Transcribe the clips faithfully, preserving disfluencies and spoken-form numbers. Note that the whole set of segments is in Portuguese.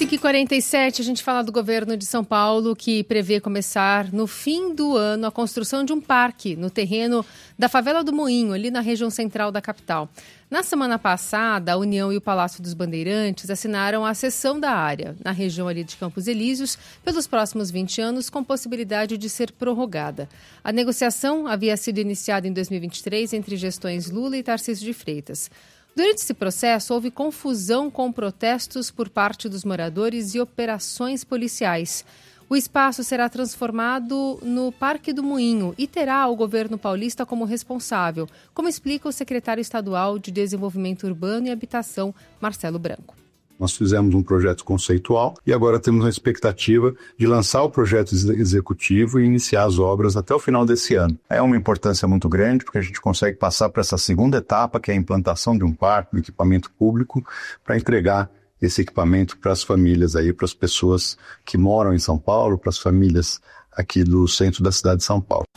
cinco e quarenta e sete, a gente fala do governo de São Paulo, que prevê começar no fim do ano a construção de um parque no terreno da Favela do Moinho, ali na região central da capital. Na semana passada, a União e o Palácio dos Bandeirantes assinaram a cessão da área, na região ali de Campos Elíseos, pelos próximos vinte anos, com possibilidade de ser prorrogada. A negociação havia sido iniciada em dois mil e vinte e três entre gestões Lula e Tarcísio de Freitas. Durante esse processo, houve confusão com protestos por parte dos moradores e operações policiais. O espaço será transformado no Parque do Moinho e terá o governo paulista como responsável, como explica o secretário estadual de Desenvolvimento Urbano e Habitação, Marcelo Branco. Nós fizemos um projeto conceitual e agora temos uma expectativa de lançar o projeto executivo e iniciar as obras até o final desse ano. É uma importância muito grande porque a gente consegue passar para essa segunda etapa, que é a implantação de um parque, um equipamento público, para entregar esse equipamento para as famílias aí, para as pessoas que moram em São Paulo, para as famílias aqui do centro da cidade de São Paulo.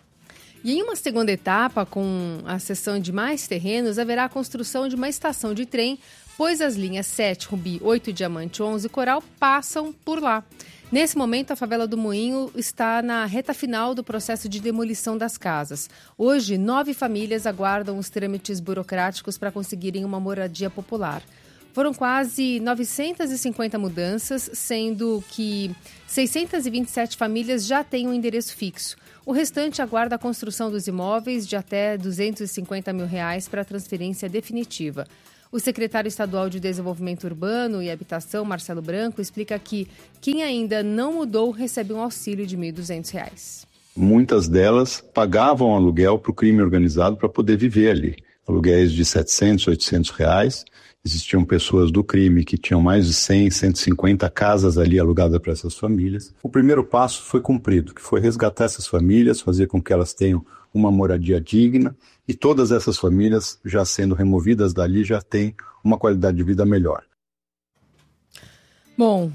E em uma segunda etapa, com a cessão de mais terrenos, haverá a construção de uma estação de trem, pois as linhas sete, Rubi, oito, Diamante, onze e Coral passam por lá. Nesse momento, a Favela do Moinho está na reta final do processo de demolição das casas. Hoje, nove famílias aguardam os trâmites burocráticos para conseguirem uma moradia popular. Foram quase novecentas e cinquenta mudanças, sendo que seiscentas e vinte e sete famílias já têm um endereço fixo. O restante aguarda a construção dos imóveis de até duzentos e cinquenta mil reais para a transferência definitiva. O secretário estadual de Desenvolvimento Urbano e Habitação, Marcelo Branco, explica que quem ainda não mudou recebe um auxílio de mil e duzentos reais. Muitas delas pagavam aluguel para o crime organizado para poder viver ali. Aluguéis de setecentos, oitocentos reais. Existiam pessoas do crime que tinham mais de cem, cento e cinquenta casas ali alugadas para essas famílias. O primeiro passo foi cumprido, que foi resgatar essas famílias, fazer com que elas tenham uma moradia digna, e todas essas famílias, já sendo removidas dali, já têm uma qualidade de vida melhor. Bom,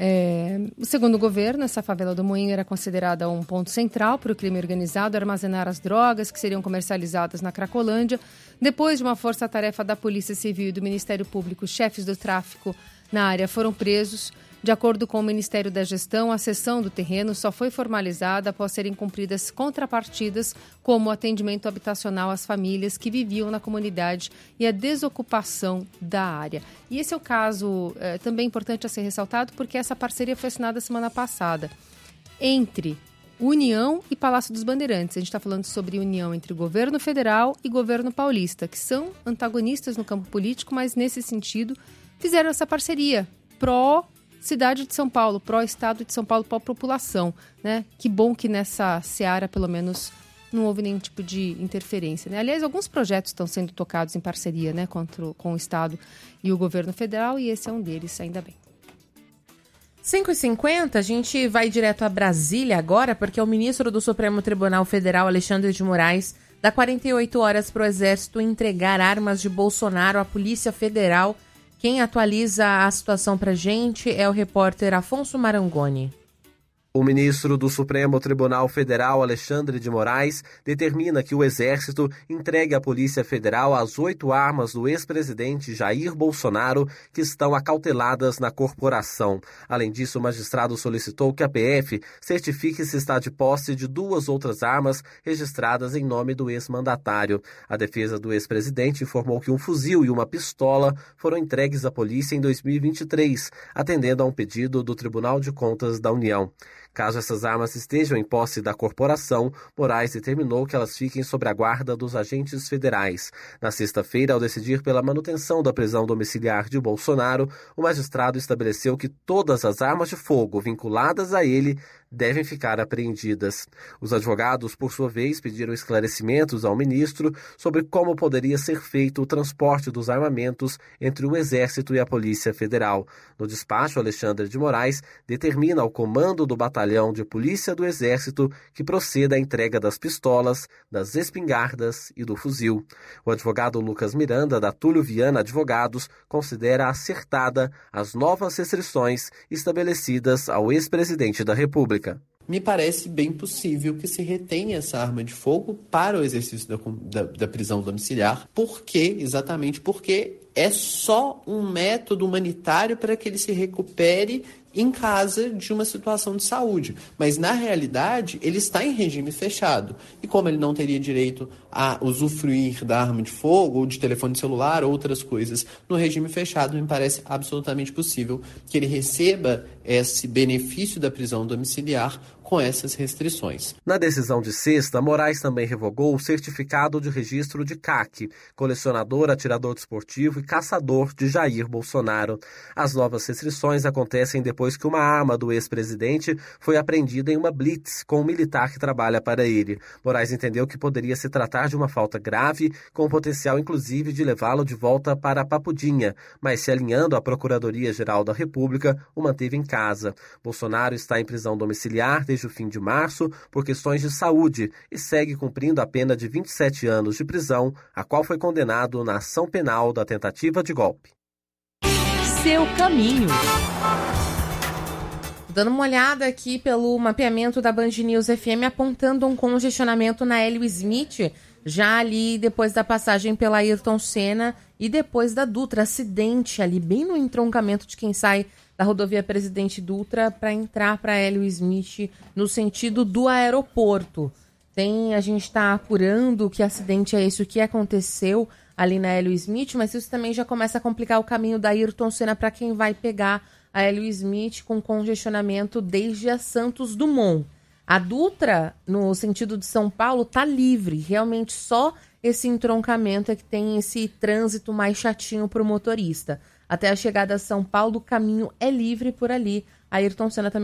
é, segundo o governo, essa Favela do Moinho era considerada um ponto central para o crime organizado armazenar as drogas que seriam comercializadas na Cracolândia. Depois de uma força-tarefa da Polícia Civil e do Ministério Público, chefes do tráfico na área foram presos. De acordo com o Ministério da Gestão, a cessão do terreno só foi formalizada após serem cumpridas contrapartidas, como o atendimento habitacional às famílias que viviam na comunidade e a desocupação da área. E esse é o caso é, também importante a ser ressaltado, porque essa parceria foi assinada semana passada entre União e Palácio dos Bandeirantes. A gente está falando sobre união entre o governo federal e governo paulista, que são antagonistas no campo político, mas nesse sentido fizeram essa parceria pró cidade de São Paulo, pró-estado de São Paulo, pró-população, né? Que bom que nessa seara, pelo menos, não houve nenhum tipo de interferência, né? Aliás, alguns projetos estão sendo tocados em parceria, né, contra, com o estado e o governo federal, e esse é um deles, ainda bem. cinco e cinquenta, a gente vai direto a Brasília agora, porque o ministro do Supremo Tribunal Federal, Alexandre de Moraes, dá quarenta e oito horas para o Exército entregar armas de Bolsonaro à Polícia Federal. Quem atualiza a situação para a gente é o repórter Afonso Marangoni. O ministro do Supremo Tribunal Federal, Alexandre de Moraes, determina que o Exército entregue à Polícia Federal as oito armas do ex-presidente Jair Bolsonaro que estão acauteladas na corporação. Além disso, o magistrado solicitou que a P F certifique se está de posse de duas outras armas registradas em nome do ex-mandatário. A defesa do ex-presidente informou que um fuzil e uma pistola foram entregues à polícia em dois mil e vinte e três, atendendo a um pedido do Tribunal de Contas da União. Caso essas armas estejam em posse da corporação, Moraes determinou que elas fiquem sob a guarda dos agentes federais. Na sexta-feira, ao decidir pela manutenção da prisão domiciliar de Bolsonaro, o magistrado estabeleceu que todas as armas de fogo vinculadas a ele devem ficar apreendidas. Os advogados, por sua vez, pediram esclarecimentos ao ministro sobre como poderia ser feito o transporte dos armamentos entre o Exército e a Polícia Federal. No despacho, Alexandre de Moraes determina ao comando do Batalhão de Polícia do Exército que proceda à entrega das pistolas, das espingardas e do fuzil. O advogado Lucas Miranda, da Túlio Viana Advogados, considera acertada as novas restrições estabelecidas ao ex-presidente da República. me parece bem possível que se retenha essa arma de fogo para o exercício da, da, da prisão domiciliar. Por quê? Exatamente porque é só um método humanitário para que ele se recupere em casa de uma situação de saúde. Mas, na realidade, ele está em regime fechado. E como ele não teria direito a usufruir da arma de fogo, ou de telefone celular, ou outras coisas, no regime fechado, me parece absolutamente possível que ele receba esse benefício da prisão domiciliar com essas restrições. Na decisão de sexta, Moraes também revogou o certificado de registro de C A C, colecionador, atirador desportivo e caçador de Jair Bolsonaro. As novas restrições acontecem depois que uma arma do ex-presidente foi apreendida em uma blitz com um militar que trabalha para ele. Moraes entendeu que poderia se tratar de uma falta grave, com o potencial inclusive de levá-lo de volta para a Papudinha, mas se alinhando à Procuradoria-Geral da República, o manteve em casa. Bolsonaro está em prisão domiciliar desde o fim de março por questões de saúde e segue cumprindo a pena de vinte e sete anos de prisão, a qual foi condenado na ação penal da tentativa de golpe. Seu caminho. Dando uma olhada aqui pelo mapeamento da Band News F M, apontando um congestionamento na Hélio Smith, já ali depois da passagem pela Ayrton Senna e depois da Dutra, acidente ali bem no entroncamento de quem sai da rodovia Presidente Dutra para entrar para Hélio Smith no sentido do aeroporto. Tem, a gente está apurando que acidente é esse, o que aconteceu ali na Hélio Smith, mas isso também já começa a complicar o caminho da Ayrton Senna para quem vai pegar a Hélio Smith com congestionamento desde a Santos Dumont. A Dutra, no sentido de São Paulo, está livre. Realmente só esse entroncamento é que tem esse trânsito mais chatinho para o motorista. Até a chegada a São Paulo, o caminho é livre por ali. A Ayrton Senna também